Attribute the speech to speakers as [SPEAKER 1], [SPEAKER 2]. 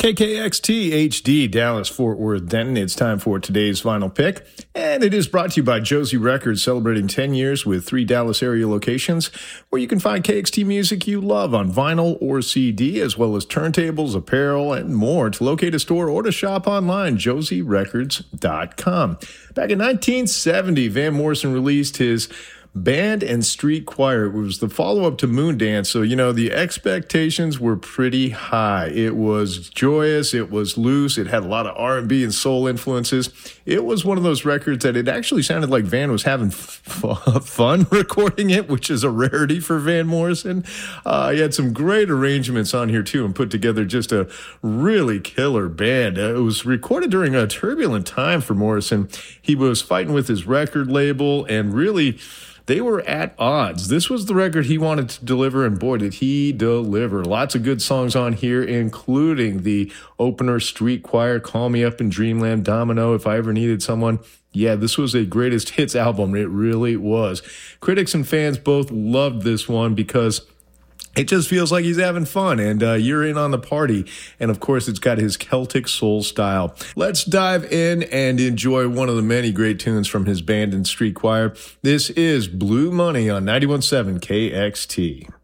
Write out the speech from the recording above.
[SPEAKER 1] KKXT HD, Dallas, Fort Worth, Denton. It's time for today's vinyl pick, and it is brought to you by Josie Records, celebrating 10 years with 3 Dallas area locations where you can find KXT music you love on vinyl or CD, as well as turntables, apparel, and more. To locate a store or to shop online, josierecords.com. Back in 1970, Van Morrison released his Band and Street Choir. It was the follow-up to Moondance, so, the expectations were pretty high. It was joyous, it was loose, it had a lot of R&B and soul influences. It was one of those records that it actually sounded like Van was having fun recording it, which is a rarity for Van Morrison. He had some great arrangements on here, too, and put together just a really killer band. It was recorded during a turbulent time for Morrison. He was fighting with his record label, and really, they were at odds. This was the record he wanted to deliver, and boy, did he deliver. Lots of good songs on here, including the opener, Street Choir, Call Me Up in Dreamland, Domino, If I Ever Needed Someone. Yeah, this was a greatest hits album. It really was. Critics and fans both loved this one because it just feels like he's having fun, and you're in on the party. And, of course, it's got his Celtic soul style. Let's dive in and enjoy one of the many great tunes from his Band and Street Choir. This is Blue Money on 91.7 KXT.